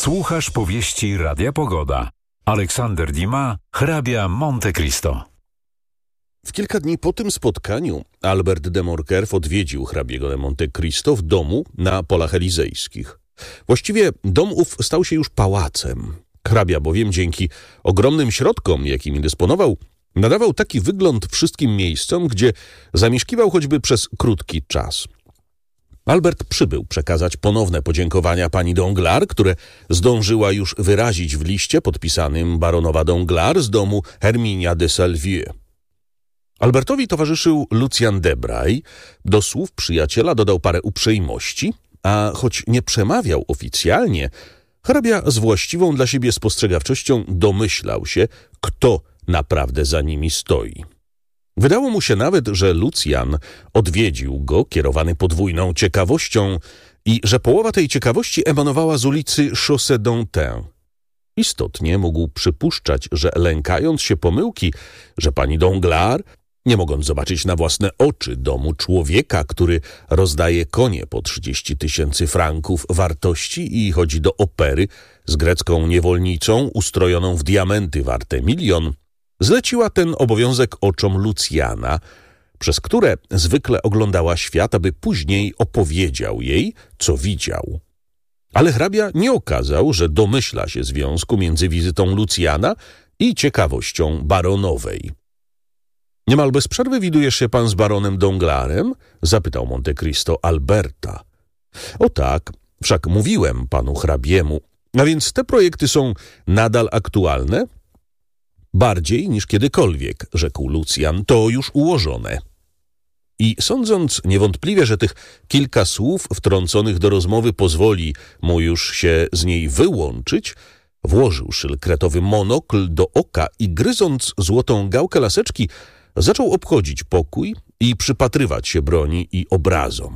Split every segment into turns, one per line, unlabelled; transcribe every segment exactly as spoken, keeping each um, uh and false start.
Słuchasz powieści Radia Pogoda. Aleksander Dumas, hrabia Monte Cristo.
W kilka dni po tym spotkaniu Albert de Morcerf odwiedził hrabiego de Monte Cristo w domu na Polach Elizejskich. Właściwie dom ów stał się już pałacem. Hrabia bowiem dzięki ogromnym środkom, jakimi dysponował, nadawał taki wygląd wszystkim miejscom, gdzie zamieszkiwał choćby przez krótki czas. Albert przybył przekazać ponowne podziękowania pani Danglars, które zdążyła już wyrazić w liście podpisanym baronowa Danglars z domu Herminia de Salvieux. Albertowi towarzyszył Lucien Debray. Do słów przyjaciela dodał parę uprzejmości, a choć nie przemawiał oficjalnie, hrabia z właściwą dla siebie spostrzegawczością domyślał się, kto naprawdę za nimi stoi. Wydało mu się nawet, że Lucjan odwiedził go, kierowany podwójną ciekawością i że połowa tej ciekawości emanowała z ulicy Chaussée d'Antin. Istotnie mógł przypuszczać, że lękając się pomyłki, że pani Danglars, nie mogąc zobaczyć na własne oczy domu człowieka, który rozdaje konie po trzydzieści tysięcy franków wartości i chodzi do opery z grecką niewolnicą ustrojoną w diamenty warte milion, zleciła ten obowiązek oczom Lucjana, przez które zwykle oglądała świat, aby później opowiedział jej, co widział. Ale hrabia nie okazał, że domyśla się związku między wizytą Lucjana i ciekawością baronowej. Niemal bez przerwy widujesz się pan z baronem Danglarsem? Zapytał Monte Cristo Alberta. O tak, wszak mówiłem panu hrabiemu. A więc te projekty są nadal aktualne? Bardziej niż kiedykolwiek, rzekł Lucjan, to już ułożone. I sądząc niewątpliwie, że tych kilka słów wtrąconych do rozmowy pozwoli mu już się z niej wyłączyć, włożył szylkretowy monokl do oka i gryząc złotą gałkę laseczki, zaczął obchodzić pokój i przypatrywać się broni i obrazom.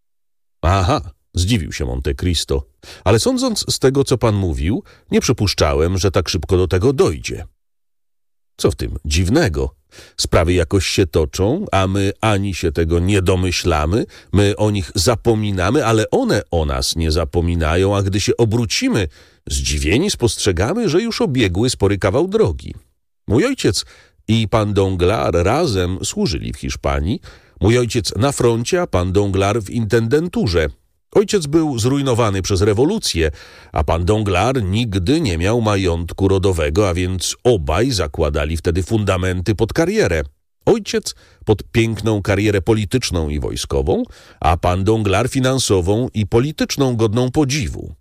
Aha, zdziwił się Monte Cristo, ale sądząc z tego, co pan mówił, nie przypuszczałem, że tak szybko do tego dojdzie. Co w tym dziwnego? Sprawy jakoś się toczą, a my ani się tego nie domyślamy, my o nich zapominamy, ale one o nas nie zapominają, a gdy się obrócimy, zdziwieni spostrzegamy, że już obiegły spory kawał drogi. Mój ojciec i pan Danglars razem służyli w Hiszpanii, mój ojciec na froncie, a pan Danglars w intendenturze. Ojciec był zrujnowany przez rewolucję, a pan Danglars nigdy nie miał majątku rodowego, a więc obaj zakładali wtedy fundamenty pod karierę. Ojciec pod piękną karierę polityczną i wojskową, a pan Danglars finansową i polityczną godną podziwu.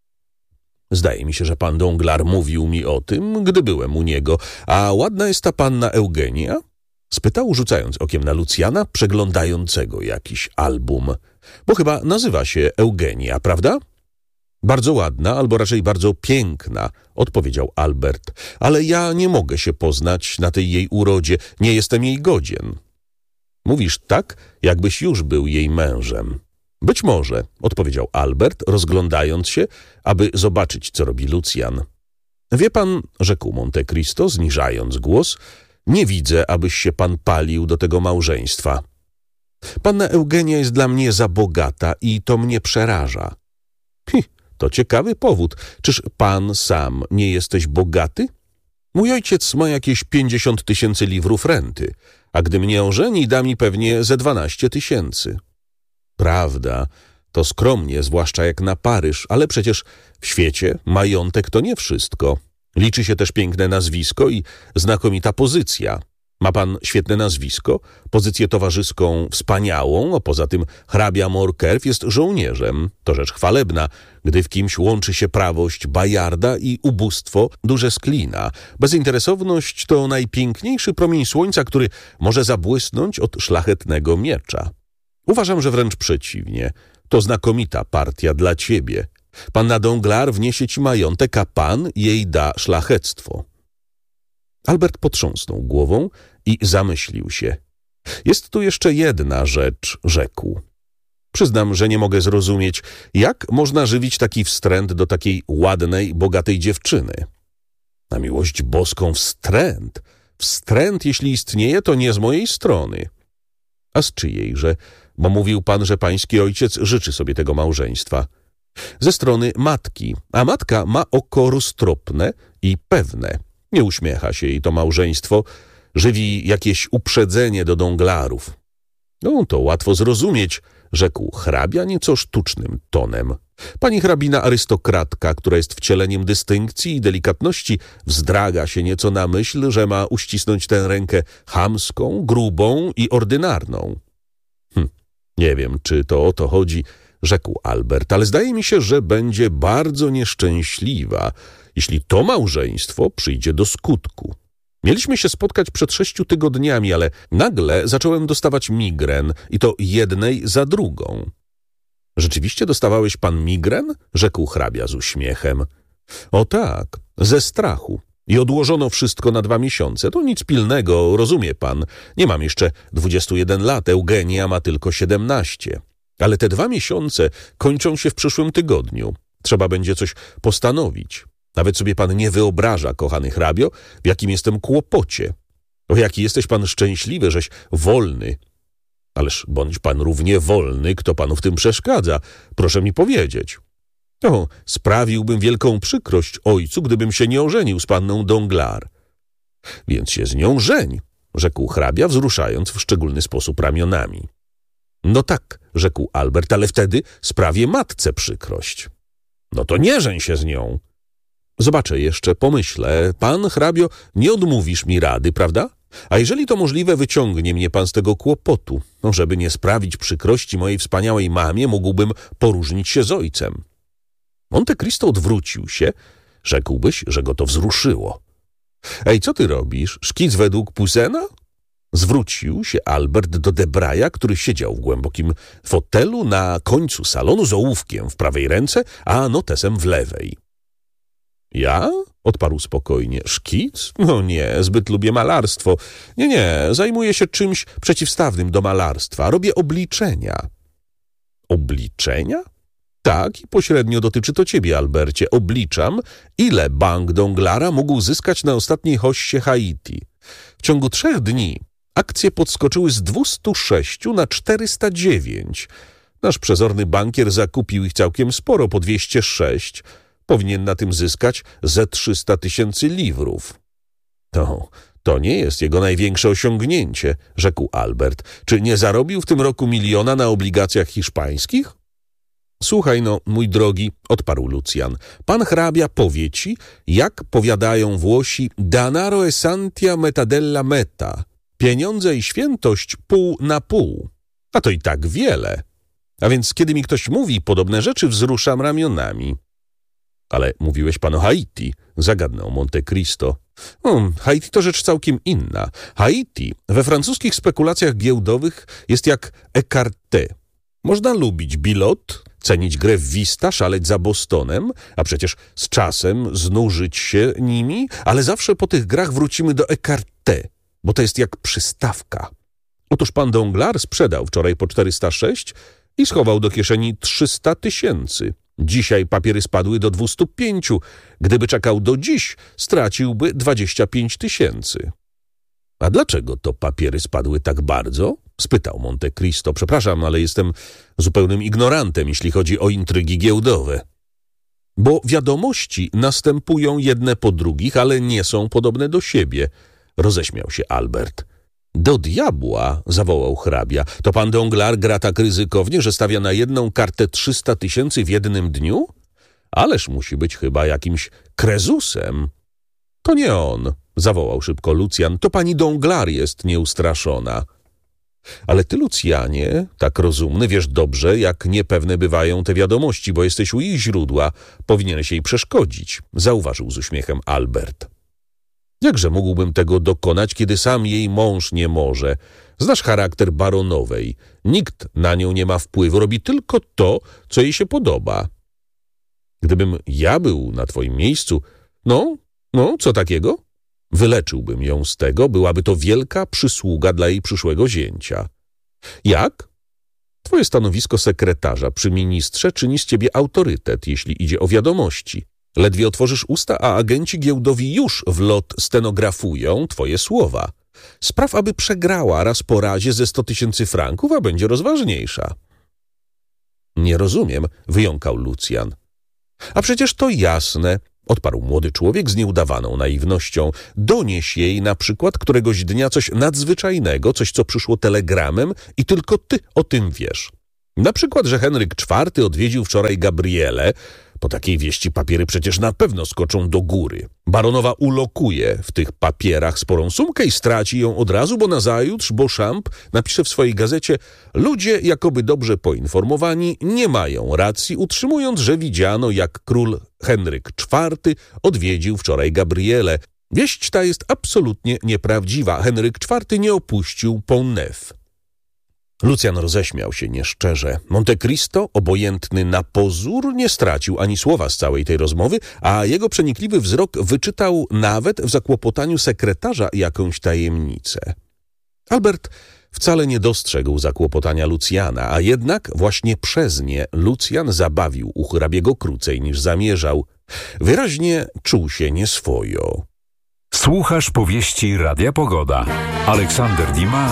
Zdaje mi się, że pan Danglars mówił mi o tym, gdy byłem u niego. A ładna jest ta panna Eugenia? Spytał, rzucając okiem na Lucjana, przeglądającego jakiś album. Bo chyba nazywa się Eugenia, prawda? Bardzo ładna, albo raczej bardzo piękna, odpowiedział Albert. Ale ja nie mogę się poznać na tej jej urodzie, nie jestem jej godzien. Mówisz tak, jakbyś już był jej mężem. Być może, odpowiedział Albert, rozglądając się, aby zobaczyć, co robi Lucjan. Wie pan, rzekł Monte Cristo, zniżając głos, nie widzę, abyś się pan palił do tego małżeństwa. Panna Eugenia jest dla mnie za bogata i to mnie przeraża. Hi, to ciekawy powód. Czyż pan sam nie jesteś bogaty? Mój ojciec ma jakieś pięćdziesiąt tysięcy liwrów renty, a gdy mnie ożeni, da mi pewnie ze dwanaście tysięcy. Prawda, to skromnie, zwłaszcza jak na Paryż, ale przecież w świecie majątek to nie wszystko. Liczy się też piękne nazwisko i znakomita pozycja. Ma pan świetne nazwisko, pozycję towarzyską wspaniałą, a poza tym hrabia Morcerf jest żołnierzem. To rzecz chwalebna, gdy w kimś łączy się prawość Bajarda i ubóstwo duże Sklina. Bezinteresowność to najpiękniejszy promień słońca, który może zabłysnąć od szlachetnego miecza. Uważam, że wręcz przeciwnie. To znakomita partia dla ciebie. Panna Danglars wniesie ci majątek, a pan jej da szlachectwo. Albert potrząsnął głową i zamyślił się. Jest tu jeszcze jedna rzecz, rzekł. Przyznam, że nie mogę zrozumieć, jak można żywić taki wstręt do takiej ładnej, bogatej dziewczyny. Na miłość boską wstręt. Wstręt, jeśli istnieje, to nie z mojej strony. A z czyjejże? Bo mówił pan, że pański ojciec życzy sobie tego małżeństwa. Ze strony matki, a matka ma oko roztropne i pewne. Nie uśmiecha się jej to małżeństwo, żywi jakieś uprzedzenie do Donglarów. No to łatwo zrozumieć, rzekł hrabia nieco sztucznym tonem. Pani hrabina arystokratka, która jest wcieleniem dystynkcji i delikatności, wzdraga się nieco na myśl, że ma uścisnąć tę rękę chamską, grubą i ordynarną. Hm, nie wiem, czy to o to chodzi, rzekł Albert, ale zdaje mi się, że będzie bardzo nieszczęśliwa, jeśli to małżeństwo przyjdzie do skutku. Mieliśmy się spotkać przed sześciu tygodniami, ale nagle zacząłem dostawać migren i to jednej za drugą. Rzeczywiście dostawałeś pan migren? Rzekł hrabia z uśmiechem. O tak, ze strachu. I odłożono wszystko na dwa miesiące. To nic pilnego, rozumie pan. Nie mam jeszcze dwudziestu jeden lat, Eugenia ma tylko siedemnaście. Ale te dwa miesiące kończą się w przyszłym tygodniu. Trzeba będzie coś postanowić. Nawet sobie pan nie wyobraża, kochany hrabio, w jakim jestem kłopocie. O, jaki jesteś pan szczęśliwy, żeś wolny. Ależ bądź pan równie wolny, kto panu w tym przeszkadza. Proszę mi powiedzieć. O, sprawiłbym wielką przykrość ojcu, gdybym się nie ożenił z panną Donglar. Więc się z nią żeń, rzekł hrabia, wzruszając w szczególny sposób ramionami. No tak, rzekł Albert, ale wtedy sprawię matce przykrość. No to nie żeń się z nią. Zobaczę jeszcze, pomyślę. Pan, hrabio, nie odmówisz mi rady, prawda? A jeżeli to możliwe, wyciągnie mnie pan z tego kłopotu. No, żeby nie sprawić przykrości mojej wspaniałej mamie, mógłbym poróżnić się z ojcem. Monte Cristo odwrócił się. Rzekłbyś, że go to wzruszyło. Ej, co ty robisz? Szkic według Poussena? Zwrócił się Albert do Debraya, który siedział w głębokim fotelu na końcu salonu z ołówkiem w prawej ręce, a notesem w lewej. Ja? Odparł spokojnie. Szkic? No nie, zbyt lubię malarstwo. Nie, nie, zajmuję się czymś przeciwstawnym do malarstwa. Robię obliczenia. Obliczenia? Tak, i pośrednio dotyczy to ciebie, Albercie. Obliczam, ile Bank Donglara mógł zyskać na ostatniej hossie Haiti. W ciągu trzech dni akcje podskoczyły z dwustu sześciu na czterysta dziewięć. Nasz przezorny bankier zakupił ich całkiem sporo, po dwieście sześć. Powinien na tym zyskać ze trzysta tysięcy liwrów. To, to nie jest jego największe osiągnięcie, rzekł Albert. Czy nie zarobił w tym roku miliona na obligacjach hiszpańskich? Słuchaj no, mój drogi, odparł Lucjan, pan hrabia powie ci, jak powiadają Włosi danaro e santia meta della meta, pieniądze i świętość pół na pół. A to i tak wiele. A więc kiedy mi ktoś mówi podobne rzeczy, wzruszam ramionami. Ale mówiłeś pan o Haiti, zagadnął Monte Cristo. Hmm, Haiti to rzecz całkiem inna. Haiti we francuskich spekulacjach giełdowych jest jak écarté. Można lubić bilot, cenić grę w wista, szaleć za Bostonem, a przecież z czasem znużyć się nimi, ale zawsze po tych grach wrócimy do écarté, bo to jest jak przystawka. Otóż pan Donglar sprzedał wczoraj po czterysta sześć i schował do kieszeni trzysta tysięcy. Dzisiaj papiery spadły do dwustu pięciu. Gdyby czekał do dziś, straciłby dwadzieścia pięć tysięcy. A dlaczego to papiery spadły tak bardzo? Spytał Monte Cristo. Przepraszam, ale jestem zupełnym ignorantem, jeśli chodzi o intrygi giełdowe. Bo wiadomości następują jedne po drugich, ale nie są podobne do siebie, roześmiał się Albert. Do diabła, zawołał hrabia. To pan Donglar gra tak ryzykownie, że stawia na jedną kartę trzysta tysięcy w jednym dniu? Ależ musi być chyba jakimś krezusem. To nie on, zawołał szybko Lucjan. To pani Donglar jest nieustraszona. Ale ty, Lucjanie, tak rozumny, wiesz dobrze, jak niepewne bywają te wiadomości, bo jesteś u ich źródła. Powinieneś jej przeszkodzić, zauważył z uśmiechem Albert. Jakże mógłbym tego dokonać, kiedy sam jej mąż nie może? Znasz charakter baronowej. Nikt na nią nie ma wpływu, robi tylko to, co jej się podoba. Gdybym ja był na twoim miejscu, no, no, co takiego? Wyleczyłbym ją z tego, byłaby to wielka przysługa dla jej przyszłego zięcia. Jak? Twoje stanowisko sekretarza przy ministrze czyni z ciebie autorytet, jeśli idzie o wiadomości. Ledwie otworzysz usta, a agenci giełdowi już w lot stenografują twoje słowa. Spraw, aby przegrała raz po razie ze sto tysięcy franków, a będzie rozważniejsza. Nie rozumiem, wyjąkał Lucjan. A przecież to jasne, odparł młody człowiek z nieudawaną naiwnością. Donieś jej na przykład któregoś dnia coś nadzwyczajnego, coś, co przyszło telegramem i tylko ty o tym wiesz. Na przykład, że Henryk czwarty odwiedził wczoraj Gabrielę. Po takiej wieści papiery przecież na pewno skoczą do góry. Baronowa ulokuje w tych papierach sporą sumkę i straci ją od razu, bo nazajutrz Beauchamp napisze w swojej gazecie: ludzie, jakoby dobrze poinformowani, nie mają racji, utrzymując, że widziano, jak król Henryk czwarty odwiedził wczoraj Gabrielę. Wieść ta jest absolutnie nieprawdziwa. Henryk czwarty nie opuścił Pont-Neuf. Lucjan roześmiał się nieszczerze. Monte Cristo, obojętny na pozór, nie stracił ani słowa z całej tej rozmowy, a jego przenikliwy wzrok wyczytał nawet w zakłopotaniu sekretarza jakąś tajemnicę. Albert wcale nie dostrzegł zakłopotania Lucjana, a jednak właśnie przez nie Lucjan zabawił u hrabiego krócej niż zamierzał. Wyraźnie czuł się nieswojo.
Słuchasz powieści Radia Pogoda. Aleksander Dima